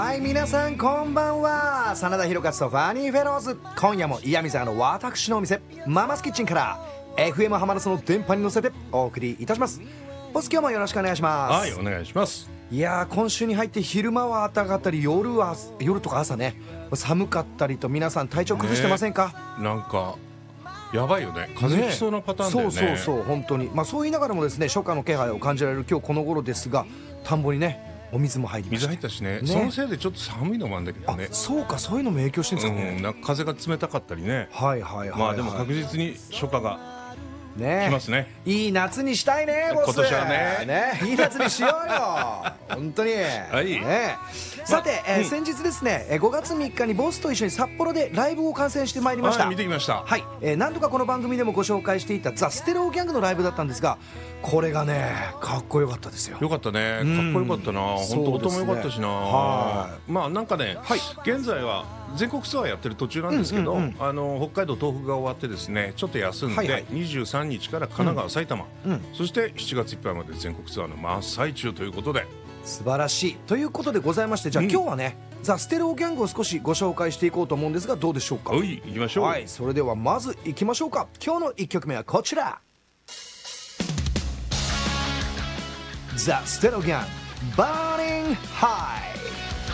はい、皆さんこんばんは。真田広勝とファニーフェローズ、今夜も岩見沢の私のお店ママスキッチンから FM 浜松の電波に乗せてお送りいたします。ボス、今日もよろしくお願いします。 はい、お願いします。 いやー、今週に入って昼間は暖かかったり夜とか朝ね寒かったりと、皆さん体調崩してませんか？ なんかやばいよね、風邪ひきそうなパターンだよね。 そう本当に、そう言いながらもですね、初夏の気配を感じられる今日この頃ですが、田んぼにねお水も入りました。 水入ったしね、そのせいでちょっと寒いのもあるんだけどね。 そうか、そういうのも影響してるんですかね。 なんか風が冷たかったりね。でも確実に初夏が来ますね。 いい夏にしたいね、ボス。 今年はねいい夏にしようよ本当に、ね。さて、先日ですね、5月3日にボスと一緒に札幌でライブを観戦してまいりました。 見てきました。 はい、何度かこの番組でもご紹介していたザ・ステレオギャングのライブだったんですが、これがねかっこよかったですよ。 よかったね、かっこよかったな。本当音もよかったしな。なんかね、現在は全国ツアーやってる途中なんですけど、北海道東北が終わってですね、ちょっと休んで、23日から神奈川、埼玉、そして7月いっぱいまで全国ツアーの真っ最中ということで、 素晴らしいということでございまして、じゃあ今日はね、ザ・ステレオギャングを少しご紹介していこうと思うんですが、どうでしょうか？ はい、行きましょう。 それではまず行きましょうか。今日の1曲目はこちら、ザ・ステレオギャング Burning High。